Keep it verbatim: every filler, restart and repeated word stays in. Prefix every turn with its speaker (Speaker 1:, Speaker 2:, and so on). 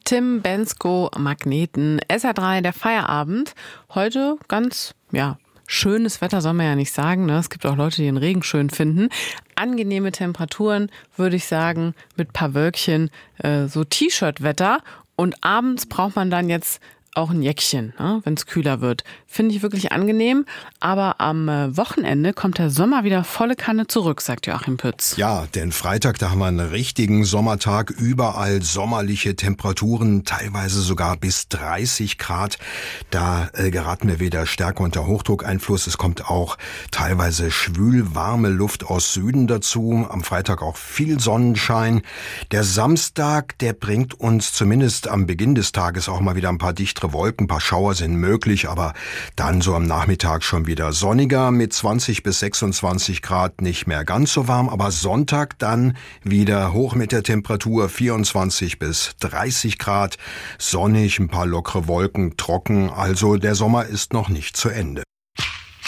Speaker 1: Tim Bendzko, Magneten, S R drei, der Feierabend. Heute ganz, ja, schönes Wetter soll man ja nicht sagen, ne? Es gibt auch Leute, die den Regen schön finden. Angenehme Temperaturen, würde ich sagen, mit paar Wölkchen, äh, so T-Shirt-Wetter. Und abends braucht man dann jetzt auch ein Jäckchen, ne, wenn es kühler wird. Finde ich wirklich angenehm. Aber am äh, Wochenende kommt der Sommer wieder volle Kanne zurück, sagt Joachim Pütz.
Speaker 2: Ja, denn Freitag, da haben wir einen richtigen Sommertag. Überall sommerliche Temperaturen, teilweise sogar bis dreißig Grad. Da äh, geraten wir wieder stärker unter Hochdruckeinfluss. Es kommt auch teilweise schwül warme Luft aus Süden dazu. Am Freitag auch viel Sonnenschein. Der Samstag, der bringt uns zumindest am Beginn des Tages auch mal wieder ein paar dichtere Wolken, ein paar Schauer sind möglich, aber dann so am Nachmittag schon wieder sonniger mit zwanzig bis sechsundzwanzig Grad, nicht mehr ganz so warm, aber Sonntag dann wieder hoch mit der Temperatur, vierundzwanzig bis dreißig Grad, sonnig, ein paar lockere Wolken, trocken, also der Sommer ist noch nicht zu Ende.